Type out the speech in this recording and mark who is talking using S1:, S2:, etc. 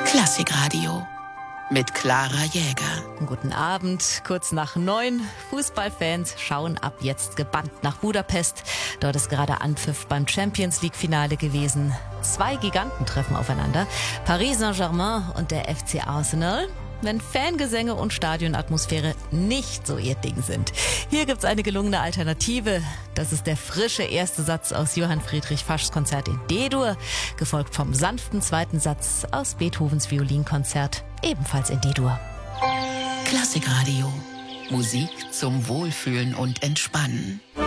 S1: Klassikradio mit Clara Jäger.
S2: Guten Abend, kurz nach 9. Fußballfans schauen ab jetzt gebannt nach Budapest. Dort ist gerade Anpfiff beim Champions-League-Finale gewesen. 2 Giganten treffen aufeinander, Paris Saint-Germain und der FC Arsenal. Wenn Fangesänge und Stadionatmosphäre nicht so ihr Ding sind. Hier gibt's eine gelungene Alternative. Das ist der frische erste Satz aus Johann Friedrich Faschs Konzert in D-Dur, gefolgt vom sanften zweiten Satz aus Beethovens Violinkonzert, ebenfalls in D-Dur.
S1: Klassikradio. Musik zum Wohlfühlen und Entspannen.